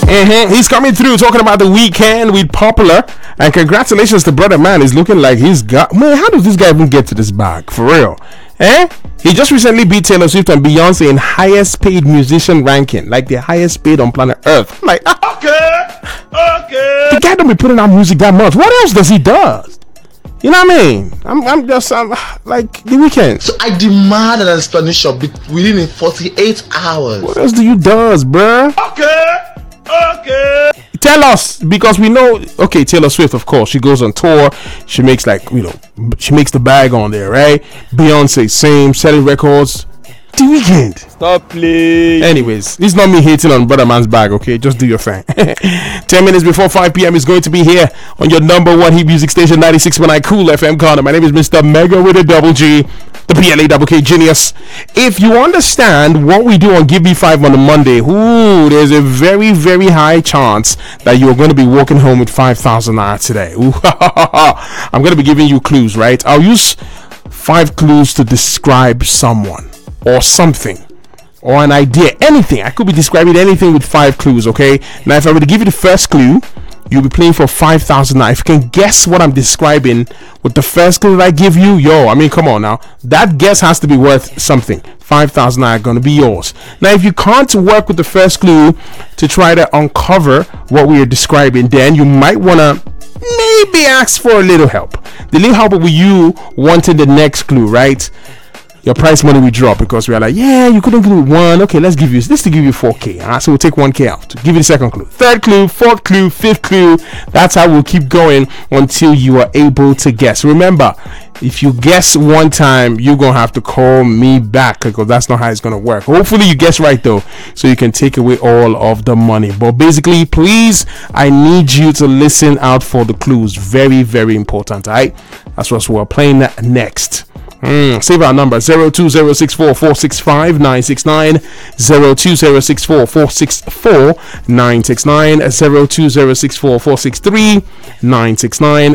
He's coming through talking about the weekend with Popular. And congratulations to Brother Man. He's looking like he's got... Man, how does this guy even get to this bag? For real. He just recently beat Taylor Swift and Beyonce in highest paid musician ranking. Like the highest paid on planet Earth. I'm like, okay. The guy don't be putting out music that much. What else does he do? You know what I mean? I'm just like the weekend. So I demand an explanation within 48 hours. What else do you does, bruh? Okay. Tell us, because we know. Okay, Taylor Swift, of course, she goes on tour. She makes she makes the bag on there, right? Beyonce, same, selling records. The weekend. Stop playing. Anyways, this is not me hating on Brother Man's bag, okay? Just do your thing. 10 minutes before 5 p.m. is going to be here on your number one hit music station, 96.9 Cool FM Corner. My name is Mr. Mega with a double G, the PLA genius. If you understand what we do on Give Me 5 on a Monday, there's a very, very high chance that you're going to be walking home with 5,000 naira today. I'm going to be giving you clues, right? I'll use 5 clues to describe someone or something or an idea, anything. I could be describing anything with 5 clues, okay? Now, if I were to give you the first clue, you'll be playing for 5,000. Now, if you can guess what I'm describing with the first clue that I give you, I mean, come on now. That guess has to be worth something. 5,000 are going to be yours. Now, if you can't work with the first clue to try to uncover what we are describing, then you might want to maybe ask for a little help. The little help will be you wanting the next clue, right? Your price money will drop because we are like, yeah, you couldn't give me 1. Okay, let's give you 4K. So we'll take 1K out. Give you the second clue, third clue, fourth clue, fifth clue. That's how we'll keep going until you are able to guess. Remember, if you guess one time, you're gonna have to call me back because that's not how it's gonna work. Hopefully you guess right though, so you can take away all of the money. But basically, please, I need you to listen out for the clues. Very, very important. All right, that's what we're playing next. Save our number 02064465969, 02064464969, 02064463969,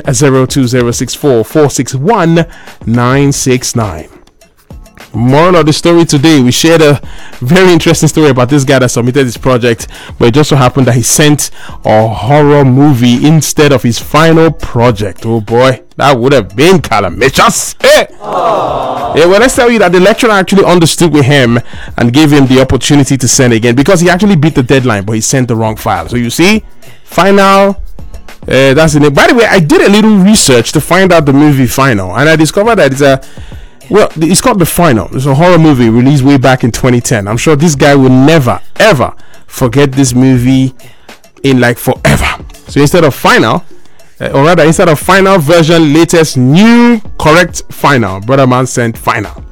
02064461969. Moral of the story today, we shared a very interesting story about this guy that submitted this project, but it just so happened that he sent a horror movie instead of his final project. Oh boy, that would have been calamitous. Yeah, well, let's tell you that the lecturer actually understood with him and gave him the opportunity to send again because he actually beat the deadline, but he sent the wrong file. So you see, final. That's it. By the way, I did a little research to find out the movie Final, and I discovered that it's called The Final. It's a horror movie released way back in 2010. I'm sure this guy will never, ever forget this movie in like forever. So instead of Final, or rather instead of Final version, latest, new, correct Final, Brother Man sent Final.